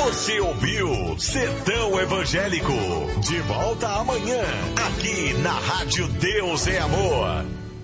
Você ouviu Sertão Evangélico. De volta amanhã, aqui na Rádio Deus é Amor.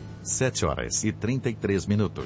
7h33.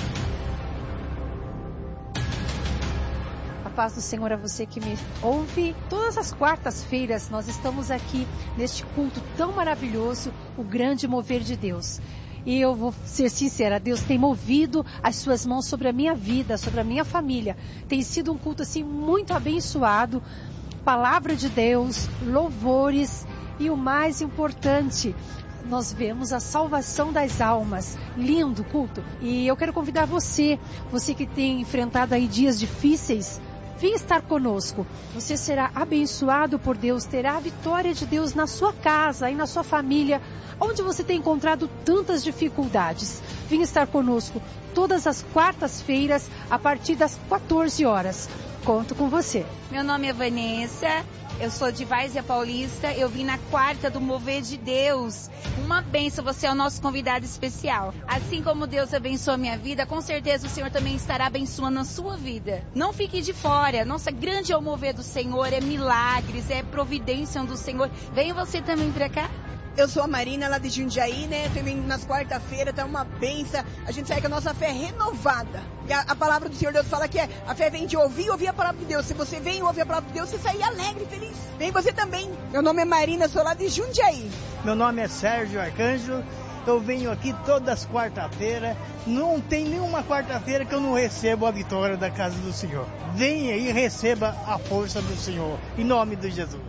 A paz do Senhor a você que me ouve. Todas as quartas-feiras nós estamos aqui neste culto tão maravilhoso, o grande mover de Deus. E eu vou ser sincera, Deus tem movido as suas mãos sobre a minha vida, sobre a minha família. Tem sido um culto assim muito abençoado. Palavra de Deus, louvores e o mais importante, nós vemos a salvação das almas. Lindo culto. E eu quero convidar você que tem enfrentado aí dias difíceis, vem estar conosco. Você será abençoado por Deus, terá a vitória de Deus na sua casa e na sua família, onde você tem encontrado tantas dificuldades. Vem estar conosco todas as quartas-feiras, a partir das 14 horas. Conto com você. Meu nome é Vanessa, eu sou de Várzea Paulista, eu vim na quarta do Mover de Deus. Uma bênção, você é o nosso convidado especial. Assim como Deus abençoa a minha vida, com certeza o Senhor também estará abençoando a sua vida. Não fique de fora, nossa, grande é o mover do Senhor, é milagres, é providência do Senhor. Venha você também pra cá. Eu sou a Marina, lá de Jundiaí, né? Também nas quarta-feiras, tá uma benção. A gente sai com a nossa fé renovada. E a palavra do Senhor Deus fala que a fé vem de ouvir a palavra de Deus. Se você vem ouvir a palavra de Deus, você sai alegre, feliz. Vem você também. Meu nome é Marina, sou lá de Jundiaí. Meu nome é Sérgio Arcanjo. Eu venho aqui todas as quarta-feiras. Não tem nenhuma quarta-feira que eu não recebo a vitória da casa do Senhor. Venha e receba a força do Senhor. Em nome de Jesus.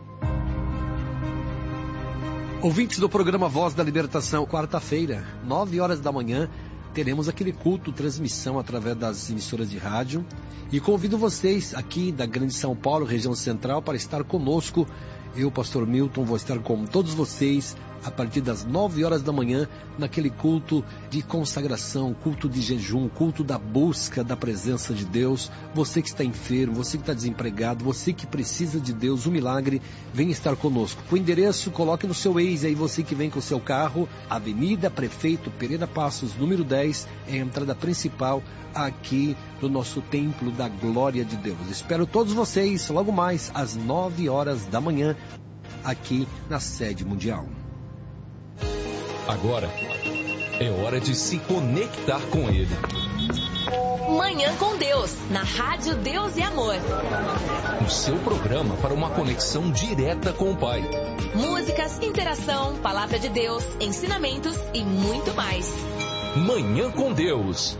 Ouvintes do programa Voz da Libertação, quarta-feira, 9 horas da manhã, teremos aquele culto, transmissão através das emissoras de rádio. E convido vocês aqui da Grande São Paulo, região central, para estar conosco. Eu, pastor Milton, vou estar com todos vocês a partir das 9 horas da manhã, naquele culto de consagração, culto de jejum, culto da busca da presença de Deus. Você que está enfermo, você que está desempregado, você que precisa de Deus, um milagre, venha estar conosco. O endereço, coloque no seu Waze aí, você que vem com o seu carro, Avenida Prefeito Pereira Passos, número 10, é a entrada principal aqui do nosso Templo da Glória de Deus. Espero todos vocês logo mais às 9 horas da manhã, aqui na sede mundial. Agora é hora de se conectar com Ele. Manhã com Deus, na Rádio Deus e Amor. O seu programa para uma conexão direta com o Pai. Músicas, interação, palavra de Deus, ensinamentos e muito mais. Manhã com Deus.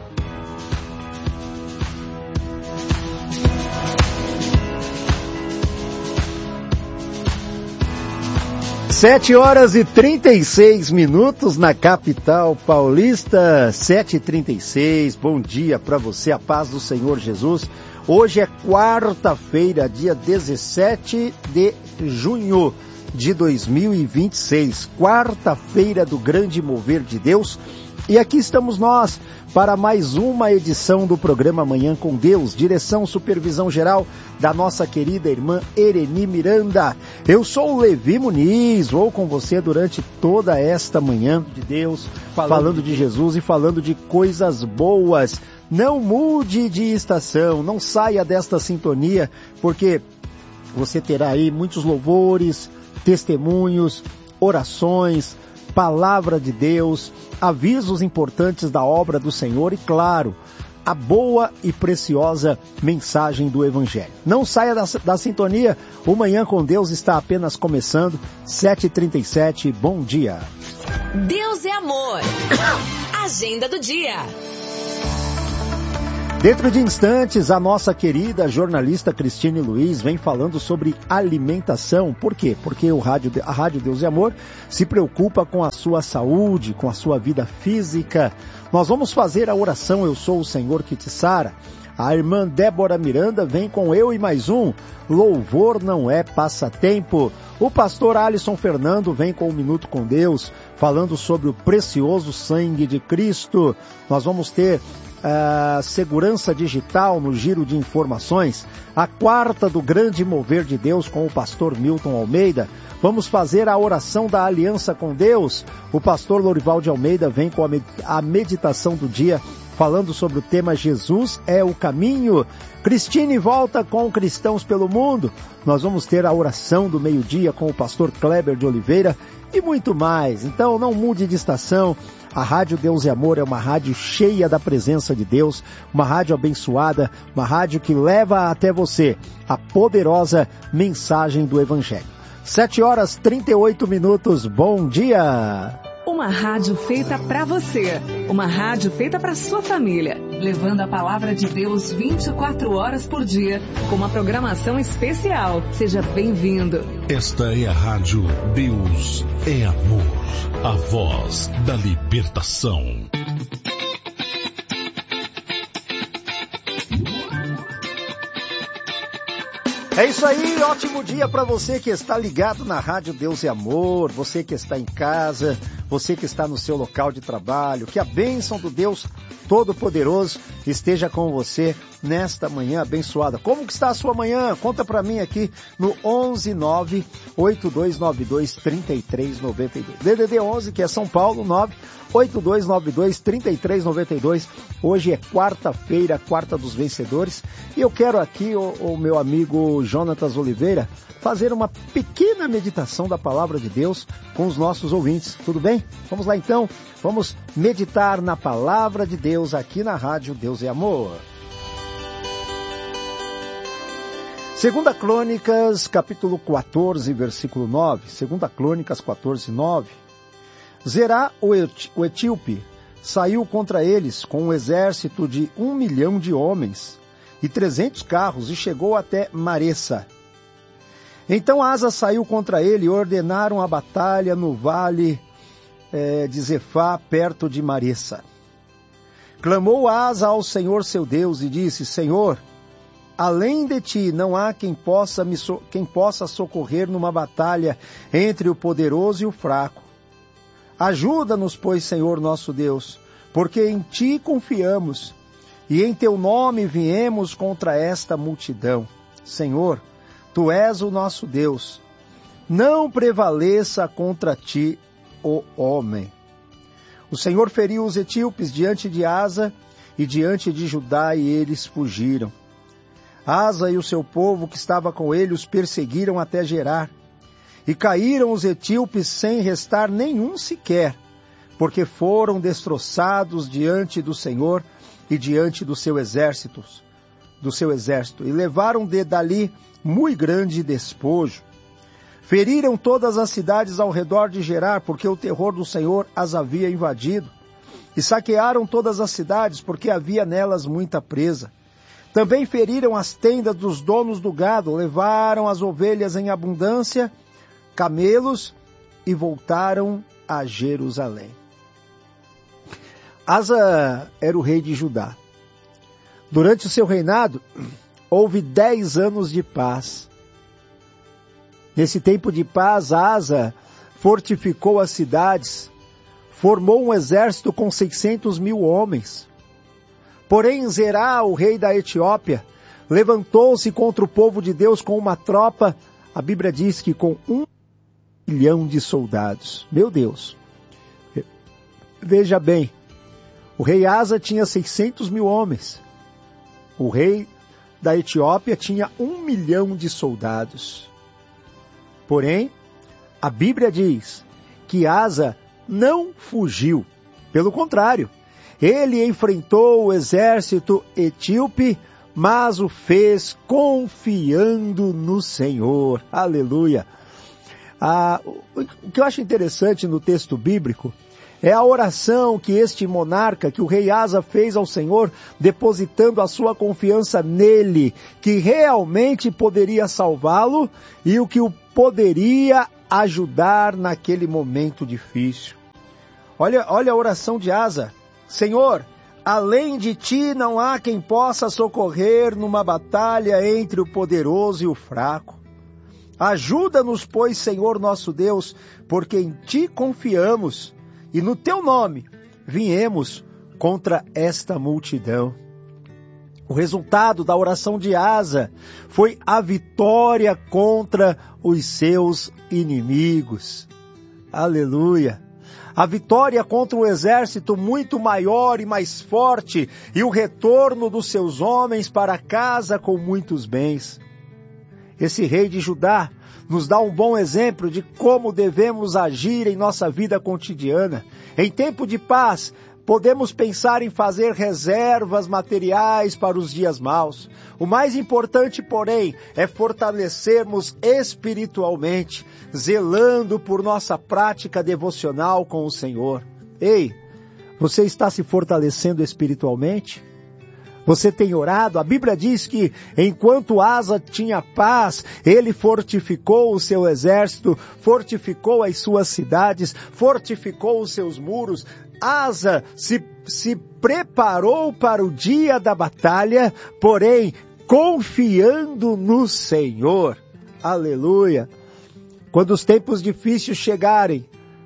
Sete horas e 36 minutos na capital paulista, 7h36, bom dia para você, a paz do Senhor Jesus. Hoje é quarta-feira, dia 17 de junho de 2026, quarta-feira do grande mover de Deus. E aqui estamos nós para mais uma edição do programa Manhã com Deus, direção, supervisão geral da nossa querida irmã Ereni Miranda. Eu sou o Levi Muniz, vou com você durante toda esta manhã de Deus, falando de Jesus e falando de coisas boas. Não mude de estação, não saia desta sintonia, porque você terá aí muitos louvores, testemunhos, orações, palavra de Deus, avisos importantes da obra do Senhor e, claro, a boa e preciosa mensagem do Evangelho. Não saia da sintonia, o Manhã com Deus está apenas começando, 7h37, bom dia. Deus é amor. Agenda do dia. Dentro de instantes, a nossa querida jornalista Cristine Luiz vem falando sobre alimentação. Por quê? Porque a Rádio Deus e Amor se preocupa com a sua saúde, com a sua vida física. Nós vamos fazer a oração Eu Sou o Senhor que te sara. A irmã Débora Miranda vem com Eu e Mais Um. Louvor não é passatempo. O pastor Alisson Fernando vem com o Minuto com Deus, falando sobre o precioso sangue de Cristo. Nós vamos ter segurança digital no giro de informações, a quarta do grande mover de Deus com o pastor Milton Almeida. Vamos fazer a oração da aliança com Deus. O pastor Lorival de Almeida vem com a meditação do dia, falando sobre o tema Jesus é o caminho. Cristine volta com Cristãos pelo Mundo. Nós vamos ter a oração do meio-dia com o pastor Kleber de Oliveira e muito mais. Então não mude de estação. A Rádio Deus e Amor é uma rádio cheia da presença de Deus, uma rádio abençoada, uma rádio que leva até você a poderosa mensagem do Evangelho. 7h38, bom dia! Uma rádio feita para você, uma rádio feita para sua família, levando a palavra de Deus 24 horas por dia, com uma programação especial. Seja bem-vindo. Esta é a Rádio Deus é Amor, a voz da libertação. É isso aí, ótimo dia para você que está ligado na Rádio Deus e Amor, você que está em casa, você que está no seu local de trabalho, que a bênção do Deus Todo-Poderoso esteja com você nesta manhã abençoada. Como que está a sua manhã? Conta para mim aqui no 11982923392. DDD 11, que é São Paulo, 982923392. Hoje é quarta-feira, quarta dos vencedores, e eu quero aqui, o meu amigo Jonatas Oliveira, fazer uma pequena meditação da palavra de Deus com os nossos ouvintes. Tudo bem? Vamos lá então, vamos meditar na palavra de Deus aqui na Rádio Deus é Amor. 2 Crônicas, capítulo 14, versículo 9. 2 Crônicas 14, 9. Zerá, o etíope, saiu contra eles com um exército de 1 milhão de homens e 300 carros e chegou até Maressa. Então Asa saiu contra ele e ordenaram a batalha no vale de Zefá, perto de Maressa. Clamou Asa ao Senhor seu Deus e disse: Senhor, além de ti não há quem possa socorrer numa batalha entre o poderoso e o fraco. Ajuda-nos, pois, Senhor nosso Deus, porque em ti confiamos e em teu nome viemos contra esta multidão. Senhor, tu és o nosso Deus. Não prevaleça contra ti o homem. O Senhor feriu os etíopes diante de Asa e diante de Judá, e eles fugiram. Asa e o seu povo que estava com ele os perseguiram até Gerar. E caíram os etíopes sem restar nenhum sequer, porque foram destroçados diante do Senhor e diante do seu exército, e levaram dali muito grande despojo. Feriram todas as cidades ao redor de Gerar, porque o terror do Senhor as havia invadido, e saquearam todas as cidades, porque havia nelas muita presa. Também feriram as tendas dos donos do gado, levaram as ovelhas em abundância, camelos, e voltaram a Jerusalém. Asa era o rei de Judá. Durante o seu reinado, houve 10 anos de paz. Nesse tempo de paz, Asa fortificou as cidades, formou um exército com 600 mil homens. Porém, Zerá, o rei da Etiópia, levantou-se contra o povo de Deus com uma tropa, a Bíblia diz que com 1 milhão de soldados. Meu Deus! Veja bem, o rei Asa tinha 600 mil homens. O rei da Etiópia tinha 1 milhão de soldados. Porém, a Bíblia diz que Asa não fugiu. Pelo contrário, ele enfrentou o exército etíope, mas o fez confiando no Senhor. Aleluia! O que eu acho interessante no texto bíblico é a oração que este monarca, que o rei Asa fez ao Senhor, depositando a sua confiança nele, que realmente poderia salvá-lo e o que o poderia ajudar naquele momento difícil. Olha a oração de Asa. Senhor, além de ti não há quem possa socorrer numa batalha entre o poderoso e o fraco. Ajuda-nos, pois, Senhor nosso Deus, porque em ti confiamos e no teu nome viemos contra esta multidão. O resultado da oração de Asa foi a vitória contra os seus inimigos. Aleluia! a vitória contra um exército muito maior e mais forte, e o retorno dos seus homens para casa com muitos bens. Esse rei de Judá nos dá um bom exemplo de como devemos agir em nossa vida cotidiana. Em tempo de paz, podemos pensar em fazer reservas materiais para os dias maus. O mais importante, porém, é fortalecermos espiritualmente, zelando por nossa prática devocional com o Senhor. Ei, você está se fortalecendo espiritualmente? Você tem orado? A Bíblia diz que enquanto Asa tinha paz, ele fortificou o seu exército, fortificou as suas cidades, fortificou os seus muros. Asa se preparou para o dia da batalha, porém confiando no Senhor. Aleluia! Quando os tempos difíceis chegaram,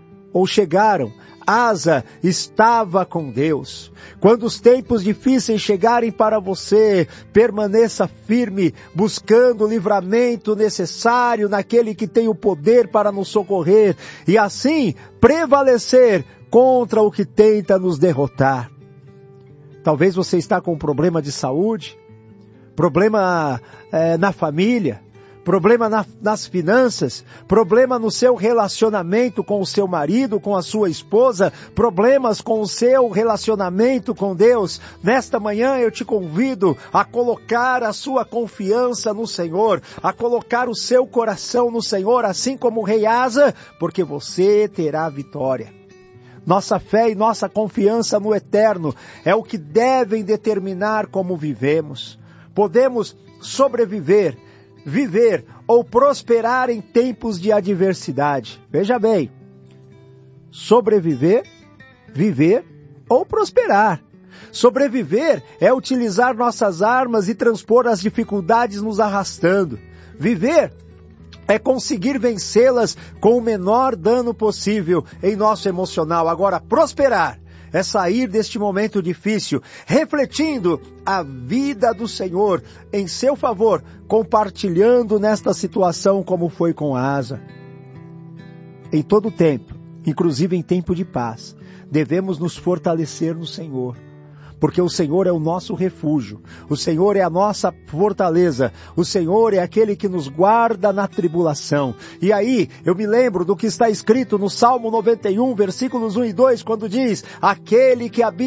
Asa estava com Deus. Quando os tempos difíceis chegarem para você, permaneça firme, buscando o livramento necessário naquele que tem o poder para nos socorrer, e assim prevalecer contra o que tenta nos derrotar. Talvez você está com um problema de saúde, problema na família, problema nas finanças, problema no seu relacionamento com o seu marido, com a sua esposa, problemas com o seu relacionamento com Deus. Nesta manhã eu te convido a colocar a sua confiança no Senhor, a colocar o seu coração no Senhor, assim como o rei Asa, porque você terá vitória. Nossa fé e nossa confiança no eterno é o que devem determinar como vivemos. Podemos sobreviver, viver ou prosperar em tempos de adversidade. Veja bem, sobreviver, viver ou prosperar. Sobreviver é utilizar nossas armas e transpor as dificuldades nos arrastando. Viver é conseguir vencê-las com o menor dano possível em nosso emocional. Agora, prosperar é sair deste momento difícil, refletindo a vida do Senhor em seu favor, compartilhando nesta situação como foi com Asa. Em todo tempo, inclusive em tempo de paz, devemos nos fortalecer no Senhor. Porque o Senhor é o nosso refúgio, o Senhor é a nossa fortaleza, o Senhor é aquele que nos guarda na tribulação. E aí, eu me lembro do que está escrito no Salmo 91, versículos 1 e 2, quando diz, aquele que habita